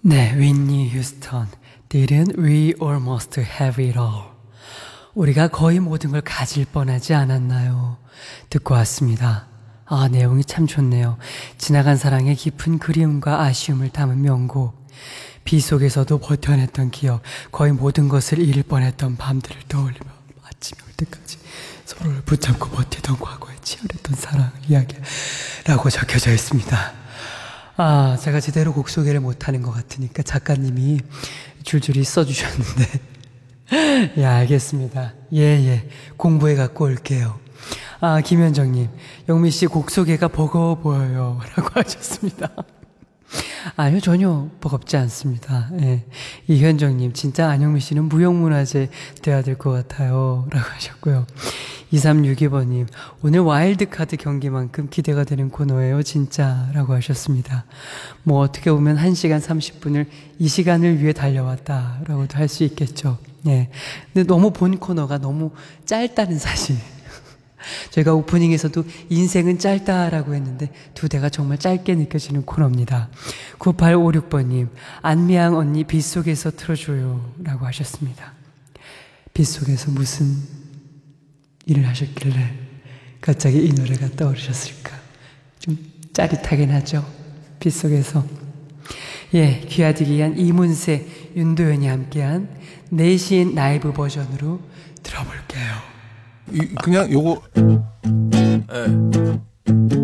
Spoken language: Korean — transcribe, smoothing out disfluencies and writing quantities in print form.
네, 윈니 휴스턴, Didn't we almost have it all? 우리가 거의 모든 걸 가질 뻔하지 않았나요? 듣고 왔습니다. 아, 내용이 참 좋네요. 지나간 사랑의 깊은 그리움과 아쉬움을 담은 명곡. 비 속에서도 버텨냈던 기억, 거의 모든 것을 잃을 뻔했던 밤들을 떠올리며 아침이 올 때까지 서로를 붙잡고 버티던 과거의 치열했던 사랑을 이야기라고 적혀져 있습니다. 아, 제가 제대로 곡 소개를 못하는 것 같으니까 작가님이 줄줄이 써주셨는데 예, 알겠습니다. 예, 공부해 갖고 올게요. 아, 김현정님, 영미씨 곡 소개가 버거워 보여요 라고 하셨습니다. 아니요, 전혀 버겁지 않습니다. 예. 이현정님, 진짜 안영미씨는 무형문화재 돼야 될 것 같아요 라고 하셨고요. 2362번님, 오늘 와일드카드 경기만큼 기대가 되는 코너예요 진짜 라고 하셨습니다. 뭐 어떻게 보면 1시간 30분을 이 시간을 위해 달려왔다 라고도 할 수 있겠죠. 예. 근데 너무 본 코너가 너무 짧다는 사실. 저희가 오프닝에서도 인생은 짧다라고 했는데 두 대가 정말 짧게 느껴지는 코너입니다. 9856번님, 안미양 언니 빗속에서 틀어줘요 라고 하셨습니다. 빗속에서 무슨 일을 하셨길래 갑자기 이 노래가 떠오르셨을까? 좀 짜릿하긴 하죠. 빗속에서. 예, 귀하디기 위한 이문세, 윤도현이 함께한 내신 라이브 버전으로 들어볼게요. 그냥 요거